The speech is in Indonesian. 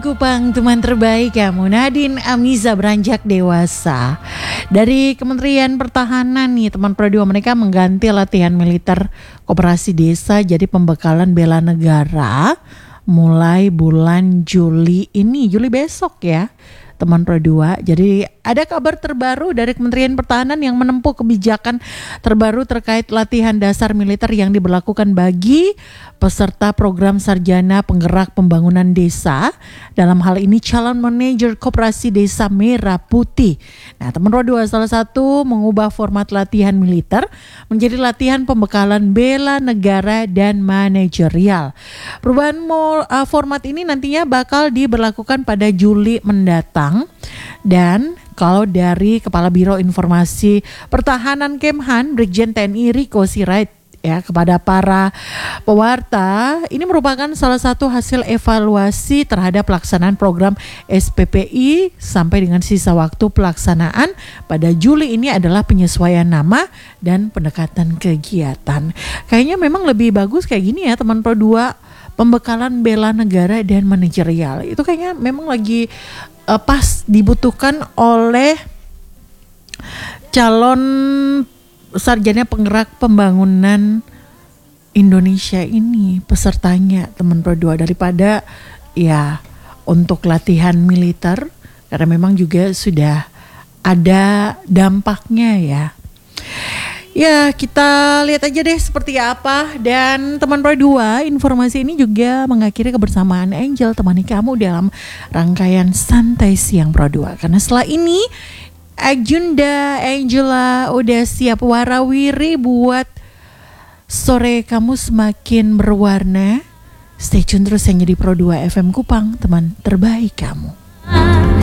Kupang, teman terbaik kamu. Nadine Amiza beranjak dewasa. Dari Kementerian Pertahanan nih teman Pro 2, mereka mengganti latihan militer koperasi desa jadi pembekalan bela negara mulai bulan Juli ini, Juli besok ya teman Pro 2. Jadi ada kabar terbaru dari Kementerian Pertahanan yang menempuh kebijakan terbaru terkait latihan dasar militer yang diberlakukan bagi peserta program sarjana penggerak pembangunan desa. Dalam hal ini calon manajer koperasi desa Merah Putih. Nah teman Pro 2, salah satu mengubah format latihan militer menjadi latihan pembekalan bela negara dan manajerial. Perubahan format ini nantinya bakal diberlakukan pada Juli mendatang. Dan kalau dari Kepala Biro Informasi Pertahanan Kemhan, Brigjen TNI Riko Sirait ya kepada para pewarta, ini merupakan salah satu hasil evaluasi terhadap pelaksanaan program SPPI sampai dengan sisa waktu pelaksanaan pada Juli ini adalah penyesuaian nama dan pendekatan kegiatan. Kayaknya memang lebih bagus kayak gini ya teman Pro 2, pembekalan bela negara dan manajerial. Itu kayaknya memang lagi pas dibutuhkan oleh calon sarjana penggerak pembangunan Indonesia ini pesertanya teman Pro 2 daripada ya untuk latihan militer, karena memang juga sudah ada dampaknya ya. Ya kita lihat aja deh seperti apa. Dan teman Pro 2, informasi ini juga mengakhiri kebersamaan Angel temani kamu dalam rangkaian Santai Siang Pro 2. Karena setelah ini Ajunda Angela udah siap warawiri buat sore kamu semakin berwarna. Stay tune terus yang jadi Pro 2 FM Kupang, teman terbaik kamu.